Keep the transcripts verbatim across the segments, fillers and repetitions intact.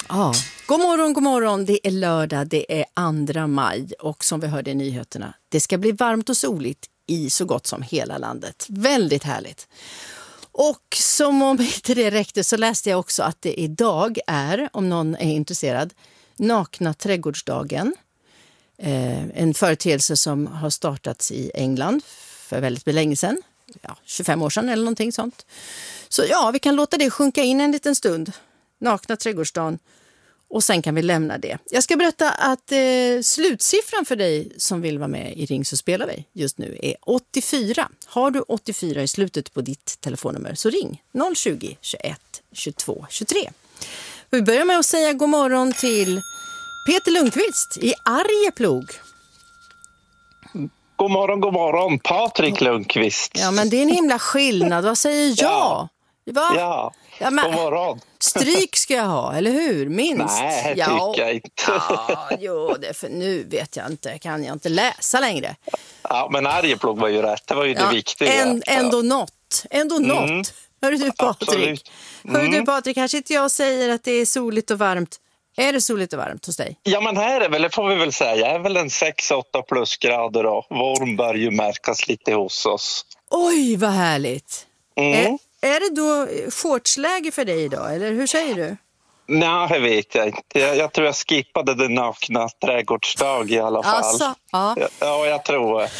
Ja, god morgon, god morgon. Det är lördag, det är andra maj och som vi hörde i nyheterna, det ska bli varmt och soligt i så gott som hela landet. Väldigt härligt. Och som om inte det räckte så läste jag också att det idag är, om någon är intresserad, nakna trädgårdsdagen. Eh, en företeelse som har startats i England för väldigt länge sedan. Ja, tjugofem år sedan eller någonting sånt. Så ja, vi kan låta det sjunka in en liten stund. Nakna trädgårdsdagen. Och sen kan vi lämna det. Jag ska berätta att eh, slutsiffran för dig som vill vara med i Ring så spelar vi just nu är åttiofyra. Har du åttiofyra i slutet på ditt telefonnummer så ring noll tjugo, tjugoett, tjugotvå, tjugotre. Vi börjar med att säga god morgon till Peter Lundqvist i Arjeplog. God morgon, god morgon. Patrik Lundqvist. Ja, men det är en himla skillnad. Vad säger jag? Ja. Va? Ja, ja men, god morgon. Stryk ska jag ha, eller hur? Minst. Nej, det ja. tycker jag inte. Ja, jo, det för nu vet jag inte. Kan jag inte läsa längre. Ja, men Arjeplog var ju rätt. Det var ju ja, det viktiga. En, ändå något. Ändå Mm. något. Hörru du, Patrik. Mm. Hörru du, Patrik. Här sitter jag och säger att det är soligt och varmt. Är det soligt och varmt hos dig? Ja, men här är väl, det får vi väl säga, är väl en sex åtta plusgrader då. Våren börjar ju märkas lite hos oss. Oj, vad härligt. Mm. Är, är det då shortsläge för dig idag, eller hur säger du? Nej, det vet jag inte. Jag, jag tror jag skippade den nakna trädgårdsdag i alla fall. Alltså, ja. Ja, jag tror det.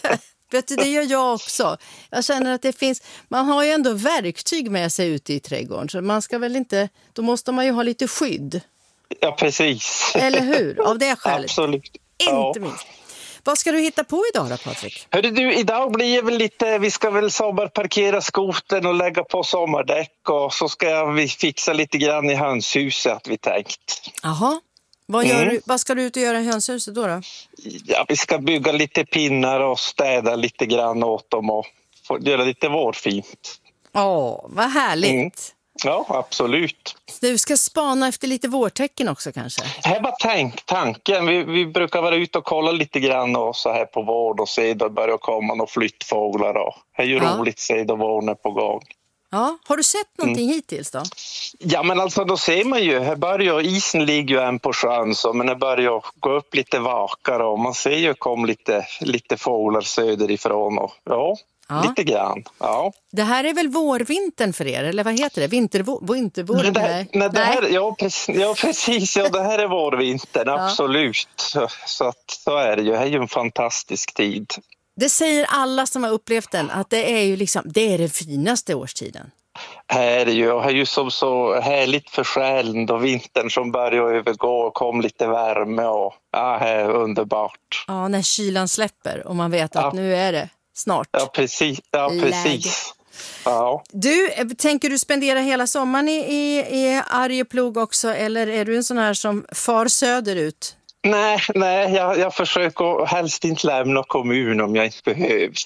Vet du, det gör jag också. Jag känner att det finns, man har ju ändå verktyg med sig ute i trädgården. Så man ska väl inte, då måste man ju ha lite skydd. Ja, precis. Eller hur? Av det skälet. Absolut. Inte Ja. minst. Vad ska du hitta på idag då, Patrik? Hörru du, idag blir det väl lite, vi ska väl sommarparkera skoten och lägga på sommardäck och så ska jag, vi fixa lite grann i hönshuset att vi tänkt. Jaha. Vad, gör Mm. du, vad ska du ut och göra i hönshuset då, då? Ja, vi ska bygga lite pinnar och städa lite grann åt dem och få göra lite vårfint. Åh, vad härligt. Mm. Ja, absolut. Du ska spana efter lite vårtecken också kanske? Här var tank, tanken. Vi, vi brukar vara ute och kolla lite grann och så här på vård och se då börjar komma några flyttfåglar. Och. Det är ju Ja. roligt att se då våren är på gång. Ja, har du sett någonting mm. hittills då? Ja, men alltså då ser man ju, här börjar, isen ligger ju än på sjön så, men det börjar gå upp lite vakar och man ser ju kom lite, lite fåglar söderifrån och ja, ja, lite grann. Ja. Det här är väl vårvintern för er, eller vad heter det? Vintervår? Vintervår Nej, det här, nej, det här, nej. ja, precis, ja, precis, ja, det här är vårvintern, Ja. absolut. Så, så, att, så är det ju, det är ju en fantastisk tid. Det säger alla som har upplevt den, att det är ju liksom, det är den finaste årstiden. Här är det ju, här är ju som så härligt för själen då vintern som börjar övergå och kom lite värme och ja, här är underbart. Ja, när kylan släpper och man vet att ja. nu är det snart. Ja, precis. Ja, precis. Ja. Du, tänker du spendera hela sommaren i, i, i Arjeplog också eller är du en sån här som far söderut? Nej, nej jag, jag försöker helst inte lämna kommun om jag inte behövs.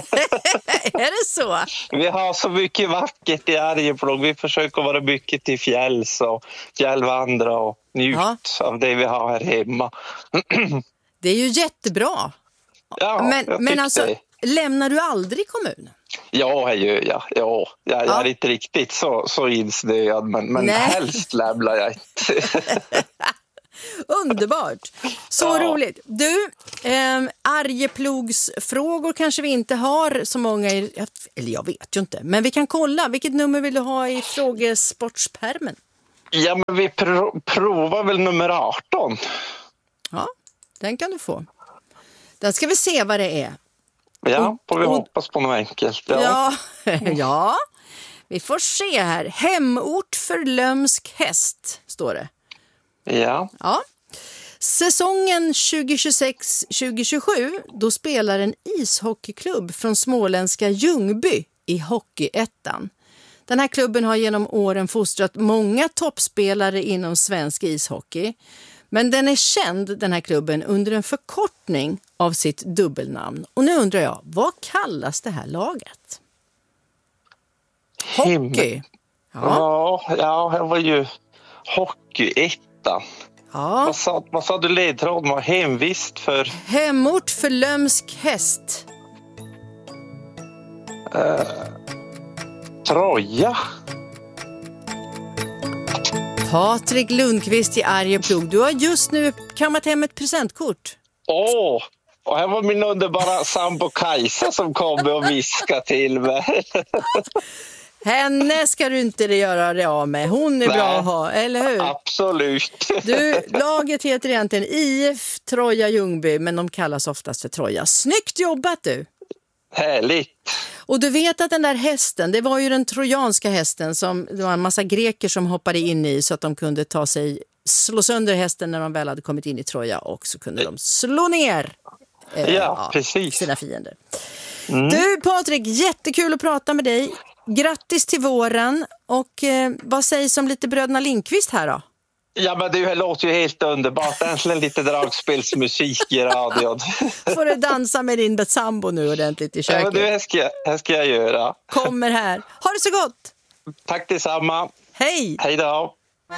Är det så? Vi har så mycket vackert i Arjeplog. Vi försöker vara mycket till fjälls och fjällvandra och njuta ja. av det vi har här hemma. Det är ju jättebra. Ja, men men alltså, det. lämnar du aldrig kommunen? Ja, det gör jag. Ja, jag, ja. jag är inte riktigt så, så insnöad, men, men helst lämnar jag inte. Underbart. Så ja. roligt. Du, eh, Arjeplogsfrågor kanske vi inte har så många i, eller jag vet ju inte, men vi kan kolla. Vilket nummer vill du ha i frågesportspärmen? Ja, men vi pro- provar väl nummer arton. Ja, den kan du få. Den ska vi se vad det är. Ja, får vi och, hoppas på något enkelt. Ja. Ja, ja, vi får se här. Hemort för lömsk häst, står det. Ja. Ja. Säsongen tjugo tjugosex tjugo tjugosju då spelar en ishockeyklubb från småländska Ljungby i Hockeyettan. Den här klubben har genom åren fostrat många toppspelare inom svensk ishockey. Men den är känd, den här klubben, under en förkortning av sitt dubbelnamn. Och nu undrar jag, vad kallas det här laget? Hockey. Ja, ja, ja det var ju Hockeyettan. Ja. Vad sa, vad sa du ledtråden var? Hemvist för? Hemort för lömsk häst. Uh, Troja. Patrik Lundqvist i Arjeplog, du har just nu kammat hem ett presentkort. Åh, oh, och här var min underbara sambo Kajsa som kom och viskade till mig. Henne ska du inte göra det av med. Hon är Nej, bra att ha, eller hur? Absolut. Du, laget heter egentligen I F Troja Ljungby, men de kallas oftast för Troja. Snyggt jobbat du! Härligt. Och du vet att den där hästen, det var ju den trojanska hästen som det var en massa greker som hoppade in i så att de kunde ta sig, slå sönder hästen när de väl hade kommit in i Troja, och så kunde de slå ner eh, ja, ja, precis. sina fiender. Mm. Du Patrik, jättekul att prata med dig. Grattis till våren, och eh, vad sägs om lite Bröderna Lindqvist här då? Ja, men det låter ju helt underbart. Äntligen lite dragspelsmusik i radion. Får du dansa med din sambo nu ordentligt i köket? Ja, men du, här ska, jag, här ska jag göra. Kommer här. Ha det så gott! Tack detsamma. Hej! Hej då!